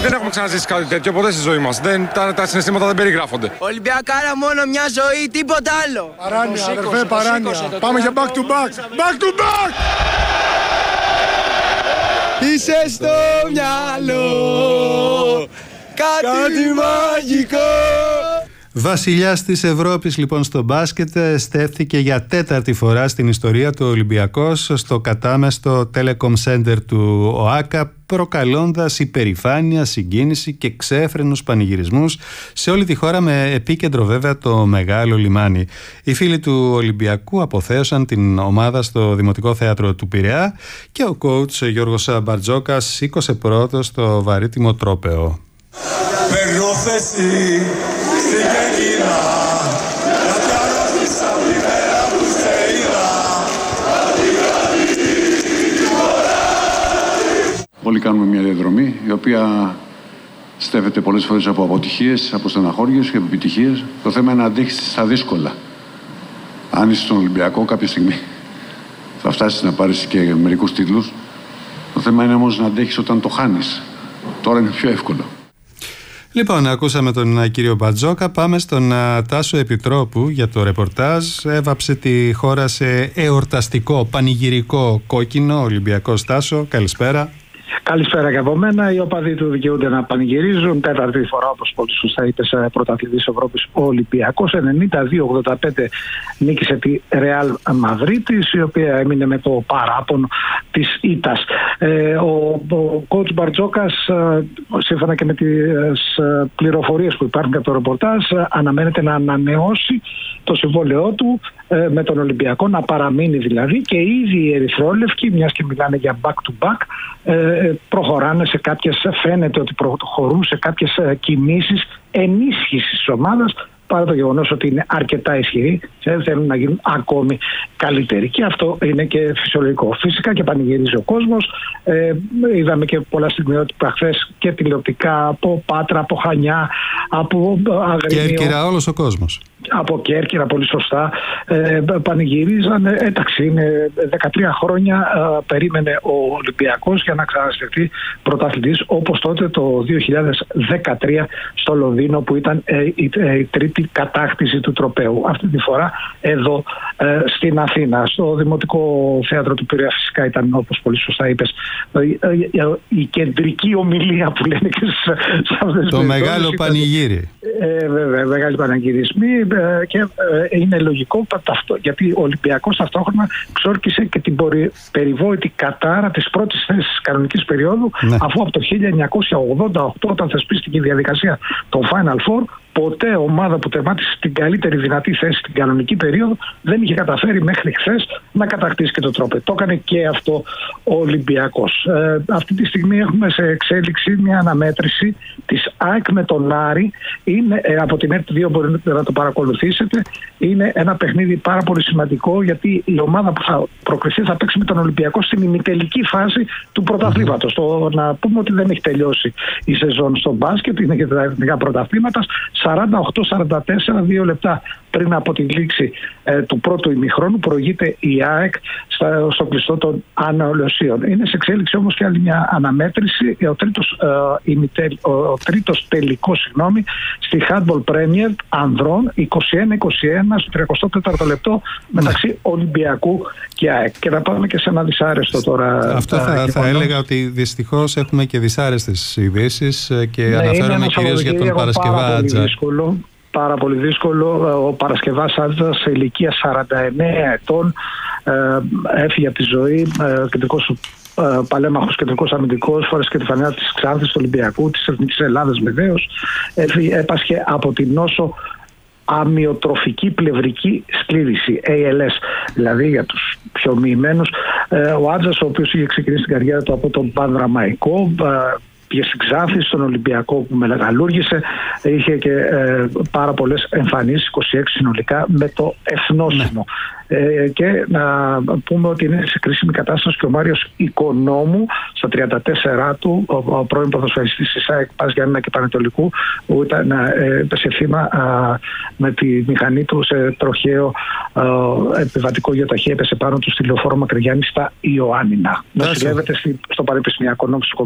Δεν έχουμε ξαναζήσει κάτι τέτοιο ποτέ στη ζωή μας. Τα συναισθήματα δεν περιγράφονται. Ολυμπιακάρα μόνο μια ζωή, τίποτα άλλο. Παράνοια, αδερφέ, παράνοια. Πάμε για back to back. Back to back! Είσαι στο μυαλό κάτι μαγικό. Βασιλιάς της Ευρώπης λοιπόν στο μπάσκετ στέφθηκε για τέταρτη φορά στην ιστορία του Ολυμπιακός στο κατάμεστο Telecom Center του ΟΑΚΑ, προκαλώντας υπερηφάνεια, συγκίνηση και ξέφρενους πανηγυρισμούς σε όλη τη χώρα, με επίκεντρο βέβαια το Μεγάλο Λιμάνι. Οι φίλοι του Ολυμπιακού αποθέωσαν την ομάδα στο Δημοτικό Θέατρο του Πειραιά και ο coach Γιώργος Μπαρτζόκας σήκωσε πρώτος το βαρύτιμο τρόπαιο. Παίρνω θέση στην Κέκκινα, γιατί αρρώστησα από τη μέρα που σε είδα. Όλοι κάνουμε μια διαδρομή η οποία στέφεται πολλές φορές από αποτυχίες, από στεναχώριες και από επιτυχίες. Το θέμα είναι να αντέξεις στα δύσκολα. Αν είσαι στον Ολυμπιακό, κάποια στιγμή θα φτάσεις να πάρεις και μερικούς τίτλους. Το θέμα είναι όμως να αντέχεις όταν το χάνεις. Τώρα είναι πιο εύκολο. Λοιπόν, ακούσαμε τον κύριο Μπαρτζόκα. Πάμε στον Τάσο Επιτρόπου για το ρεπορτάζ. Έβαψε τη χώρα σε εορταστικό, πανηγυρικό κόκκινο. Ολυμπιακός. Τάσο, καλησπέρα. Καλησπέρα και από μένα. Οι οπαδοί του δικαιούνται να πανηγυρίζουν. Τέταρτη φορά, όπως πολύ σωστά είπες, πρωταθλητής Ευρώπης ο Ολυμπιακός. 92-85 νίκησε τη Ρεάλ Μαδρίτης, η οποία έμεινε με το παράπονο της ήττας. Ο coach Μπαρτζόκας, σύμφωνα και με τις πληροφορίες που υπάρχουν από το ρεπορτάζ, αναμένεται να ανανεώσει το συμβόλαιό του με τον Ολυμπιακό, να παραμείνει δηλαδή, και ήδη οι ερυθρόλευκοι, μιας και μιλάνε για back to back, προχωράνε σε κάποιες, φαίνεται ότι προχωρούν σε κάποιες κινήσεις ενίσχυσης της ομάδας, παρά το γεγονός ότι είναι αρκετά ισχυροί, θέλουν να γίνουν ακόμη καλύτεροι. Και αυτό είναι και φυσιολογικό. Φυσικά και πανηγυρίζει ο κόσμος. Είδαμε και πολλά στιγμιότυπα χθες και τηλεοπτικά από Πάτρα, από Χανιά, από Αγρίνιο. Κέρκυρα, όλος ο κόσμος. Από Κέρκυρα, πολύ σωστά. Πανηγυρίζαν. Εντάξει, είναι 13 χρόνια περίμενε ο Ολυμπιακός για να ξαναστηθεί πρωταθλητής, όπως τότε το 2013 στο Λονδίνο, που ήταν η τρίτη κατάκτηση του τροπαίου. Αυτή τη φορά εδώ στην Αθήνα, στο Δημοτικό Θέατρο του Πειραιά. Φυσικά ήταν, όπως πολύ σωστά είπες, η κεντρική ομιλία που λένε και σε αυτές τις το μεγάλο πανηγύρι. Βέβαια, μεγάλοι πανηγυρισμοί, και είναι λογικό γιατί ο Ολυμπιακός ταυτόχρονα ξόρκισε και την περιβόητη κατάρα της πρώτης θέσης της κανονικής περίοδου, αφού από το 1988, όταν θεσπίστηκε η διαδικασία των Final Four, ποτέ ομάδα που τερμάτισε στην καλύτερη δυνατή θέση στην κανονική περίοδο δεν είχε καταφέρει μέχρι χθες να κατακτήσει και το τρόπαιο. Το έκανε και αυτό ο Ολυμπιακός. Αυτή τη στιγμή έχουμε σε εξέλιξη μια αναμέτρηση της ΑΕΚ με τον Άρη. Είναι, από την ΕΡΤ2 μπορείτε να το παρακολουθήσετε. Είναι ένα παιχνίδι πάρα πολύ σημαντικό, γιατί η ομάδα που θα προκριθεί θα παίξει με τον Ολυμπιακό στην ημιτελική φάση του πρωταθλήματος. Να πούμε ότι δεν έχει τελειώσει η σεζόν στο μπάσκετ, είναι και τα εθνικά πρωταθλήματα. 48-44, 2 λεπτά πριν από τη λήξη του πρώτου ημιχρόνου, προηγείται η ΑΕΚ στο κλειστό των αναλωσίων. Είναι σε εξέλιξη όμως και άλλη μια αναμέτρηση, ο τρίτος τελικός στη Handball Premier ανδρών, 21-21 στο 34ο λεπτό μεταξύ Ολυμπιακού και ΑΕΚ. Και να πάμε και σε ένα δυσάρεστο τώρα. Αυτό θα έλεγα, ότι δυστυχώς έχουμε και δυσάρεστες ειδήσεις, και αναφέρομαι κυρίως για τον Παρασκευά Άτζα. Πάρα πολύ δύσκολο. Ο Παρασκευάς Άτζα, σε ηλικία 49 ετών, έφυγε από τη ζωή, κεντρικός παλέμαχος, κεντρικός αμυντικός, φορές και τη φανέλα της Ξάνθης, του Ολυμπιακού, της Εθνικής Ελλάδας βεβαίως. Έπασχε από την νόσο αμυοτροφική πλευρική σκλήρηση, ALS, δηλαδή για τους πιο μοιημένους. Ο Άτζας, ο οποίος είχε ξεκινήσει την καριέρα του από τον Πανδραμαϊκό, πήγε στην Ξάνθη, στον Ολυμπιακό που μεγαλούργησε, είχε και πάρα πολλές εμφανίσεις, 26 συνολικά, με το εθνόσημο. Και να πούμε ότι είναι σε κρίσιμη κατάσταση και ο Μάριος Οικονόμου, στα 34 του, ο πρώην ποδοσφαιριστής της ΑΕΚ, Πας Γιάννηνα και Πανετολικού, που ήταν σε θύμα με τη μηχανή του σε τροχαίο επιβατικό γεωταχή, έπεσε πάνω του στη λεωφόρο Μακρυγιάννη στα Ιωάννηνα. Νοσηλεύεται στο Πανεπιστημιακό Νοσοκομείο